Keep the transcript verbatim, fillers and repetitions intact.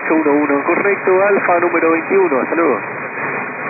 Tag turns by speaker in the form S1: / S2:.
S1: ocho uno uno, correcto, Alfa número veintiuno, hasta luego.